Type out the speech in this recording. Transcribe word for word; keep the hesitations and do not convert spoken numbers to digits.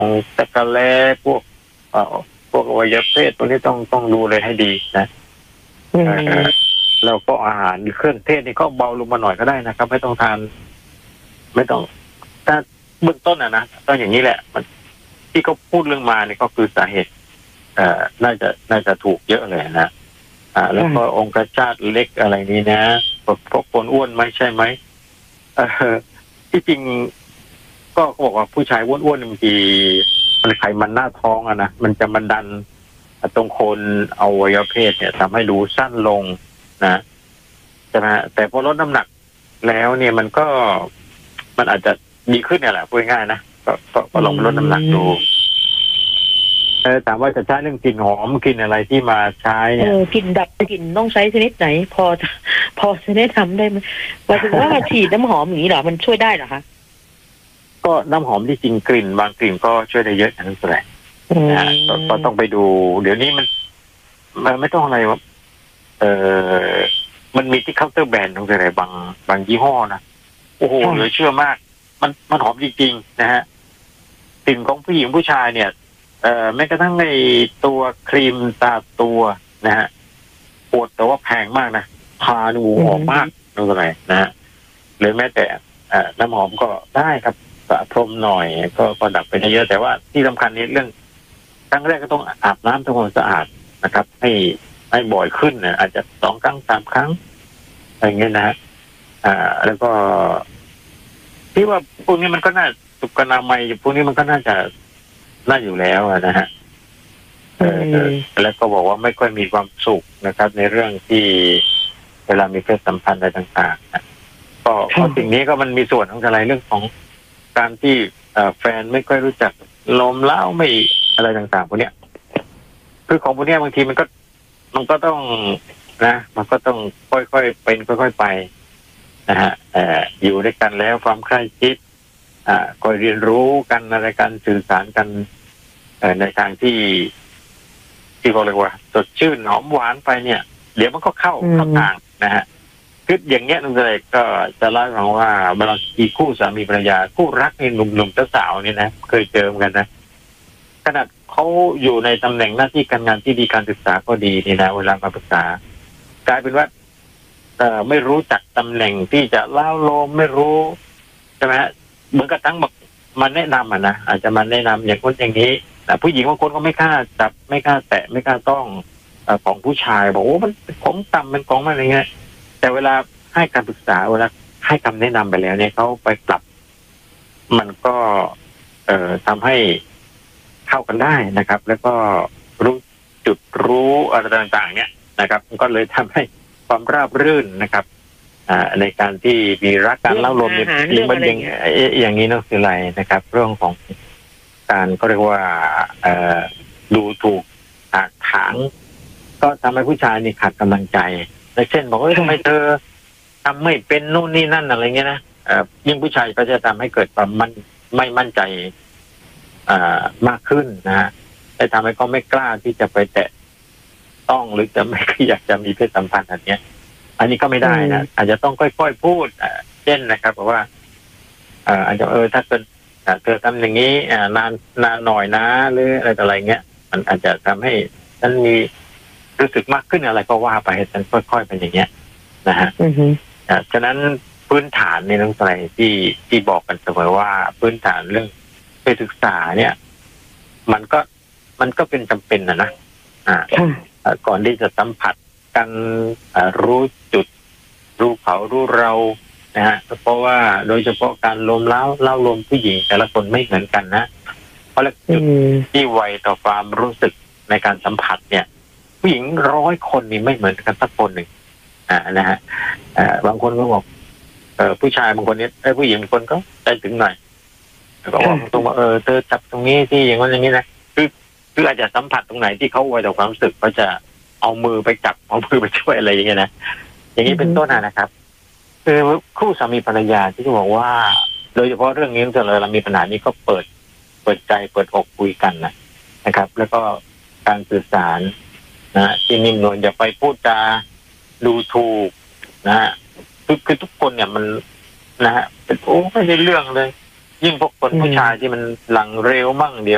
ตะกะแลพวกเอ่อพวกอวัยวะเพศตัวนี้ต้องต้องดูเลยให้ดีนะแล้วก็อาหารเครื่องเทศนี่ก็เบาลงมาหน่อยก็ได้นะครับไม่ต้องทานไม่ต้องถ้าเบื้องต้นอะนะต้องอย่างนี้แหละมันที่เขาพูดเรื่องมานี่ก็คือสาเหตุเอ่อน่าจะน่าจะถูกเยอะเลยนะอ่าแล้วก็องค์ชาติเล็กอะไรนี้นะพวกคนอ้วนไหมใช่ไหมเออที่จริงก็เขาบอกว่าผู้ชายอ้วนๆบางทีมันไขมันหน้าท้องอะนะมันจะมันดันตรงโคนอวัยวะเพศเนี่ยทำให้ดูสั้นลงนะใช่ไหมแต่พอลดน้ำหนักแล้วเนี่ยมันก็มันอาจจะดีขึ้นเนี่ยแหละพูดง่ายๆนะก็ก็ลองลดน้ำหนักดูเออถามว่าจะใช้เรื่องกลิ่นหอมกลิ่นอะไรที่มาใช้เนี่ยเออกลิ่นดับกลิ่นต้องใช้ชนิดไหน พอพอจะได้ทำได้ไหมหมายถึงว่าฉีดน้ำหอมอย่างนี้เหรอมันช่วยได้เหรอคะก็น้ำหอมที่จริงกลิ่นบางกลิ่นก็ช่วยได้เยอะนั่นแหละนะก็ต้องไปดูเดี๋ยวนี้มันมันไม่ต้องอะไรวะเออมันมีที่เคาน์เตอร์แบรนด์ของอะไรบางบางยี่ห้อนะโอ้โหเหลือเชื่อมากมันมันหอมจริงๆนะฮะกลิ่นของผู้หญิงผู้ชายเนี่ยเอ่อแม้กระทั่งในตัวครีมตาตัวนะฮะปวดแต่ว่าแพงมากนะทาหนูหอมมากนั่นอะไรนะฮะหรือแม้แต่เอ่อน้ำหอมก็ได้ครับสระพรมหน่อยก็ก็ดับไปได้เยอะแต่ว่าที่สำคัญนี้เรื่องครั้งแรกก็ต้องอาบน้ำทำความสะอาดนะครับให้ให้บ่อยขึ้นนะอาจจะสองครั้งสามครั้งอะไรเงี้ยนะฮะอ่าแล้วก็ที่ว่าพวกนี้มันก็น่าสุขอนามัยพวกนี้มันก็น่าจะน่าอยู่แล้วนะฮะเออแล้วก็บอกว่าไม่ค่อยมีความสุขนะครับในเรื่องที่เวลามีเพศสัมพันธ์อะไรต่างๆนะก็ก็สิ่งนี้ก็มันมีส่วนของอะไรเรื่องของการที่แฟนไม่ค่อยรู้จักลมเล้าไม่อะไรต่างๆพวกเนี้ยคือของพวกเนี้ยบางทีมันก็มันก็ต้องนะมันก็ต้องค่อยๆเป็นค่อยๆไปนะฮะเอ่ออยู่ด้วยกันแล้วความใกล้ชิดอ่าก็เรียนรู้กันอะไรกันสื่อสารกันเอ่อในทางที่ที่เขาเรียกว่าสดชื่นหอมหวานไปเนี่ยเดี๋ยวมันก็เข้าเข้าทางนะฮะคืออย่างเงี้ยนั่นเลยก็จะเล่าให้ฟังว่าบางทีคู่สามีภรรยาคู่รักนี่หนุ่มๆสาวๆนี่นะเคยเจอกันนะขนาดเขาอยู่ในตำแหน่งหน้าที่การงานที่ดีการศึกษาก็ดีนี่นะเวลามาปรึกษากลายเป็นว่าเอ่อไม่รู้จักตำแหน่งที่จะเล่าโลมไม่รู้ใช่ไหมฮะเหมือนกับทั้งแบบมาแนะนำอ่ะนะอาจจะมาแนะนำอย่างคนอย่างนี้แต่ผู้หญิงบางคนก็ไม่กล้าจับไม่กล้าแตะไม่กล้าต้องของผู้ชายบอกว่ามันของต่ำเป็นของอะไรเงี้ยแต่เวลาให้การปรึกษาเวลาให้คำแนะนำไปแล้วเนี่ยเขาไปปรับมันก็เอ่อทำให้เข้ากันได้นะครับแล้วก็รู้จุดรู้อะไรต่างๆเนี่ยนะครับมันก็เลยทำให้ความราบรื่นนะครับอ่าในการที่มีรักการเล่าลมเนี่ยมันอย่างอย่างนี้น้องสิไลนะครับเรื่องของการก็เรียกว่าเอ่อดูถูกถากถางก็ทำให้ผู้ชายนี่ขาดกำลังใจเช่นบอกว่าทำไมเธอทำไม่เป็นนู่นนี่นั่นอะไรเงี้ยนะยิ่งผู้ชายก็จะทำให้เกิดความมั่นไม่มั่นใจมากขึ้นนะฮะได้ทำให้เขาไม่กล้าที่จะไปแตะต้องหรือจะไม่อยากจะมีเพศสัมพันธ์แบบนี้อันนี้ก็ไม่ได้นะอาจจะต้องค่อยๆพูดเช่นนะครับบอกว่าอาจจะเออถ้าเกิดเธอทำอย่างนี้นานนานหน่อยนะหรืออะไรต่ออะไรเงี้ยมันอาจจะทำให้ฉันมีรู้สึกมากขึ้นอะไรก็ว่าไปให้ฉันค่อยๆเป็นอย่างเงี้ยนะฮะฉะนั้นพื้นฐานในเรื่องอะไรที่ที่บอกกันเสมอว่าพื้นฐานเรื่องเพศศึกษาเนี่ยมันก็มันก็เป็นจำเป็นนะนะอ่าก่อนที่จะสัมผัสกันรู้จุดรู้เขารู้เรานะฮะเพราะว่าโดยเฉพาะการลมเล้าเล่าลมผู้หญิงแต่ละคนไม่เหมือนกันนะเพราะจุดที่ไวต่อความรู้สึกในการสัมผัสเนี่ยผู้หญิงร้อยคนนี่ไม่เหมือนกันสักคนหนึ่งอ่านะฮะอ่าบางคนก็บอกเออผู้ชายบางคนนี้ไอ้ผู้หญิงบางคนก็ใจถึงหน่อยก็บอกตรงว่าเออเธอจับตรงนี้ที่อย่างนั้นอย่างนี้นะคือคืออาจจะสัมผัสตรงไหนที่เขาไวต่อความรู้สึกก็จะเอามือไปจับเอามือไปช่วยอะไรอย่างเงี้ยนะอย่างนี้เป็นต้นนะครับคือคู่สามีภรรยาที่บอกว่าโดยเฉพาะเรื่องนี้ถ้าเรามีปัญหานี้ก็เปิดเปิดใจเปิดอกคุยกันนะนะครับแล้วก็การสื่อสารนะที่นิ่มนวลอย่าไปพูดจาดูถูกนะฮะคือคือทุกคนเนี่ยมันนะฮะเป็นโอ้ไม่ได้เรื่องเลยยิ่งพวกคนผู้ชายที่มันหลังเร็วมั่งเดียว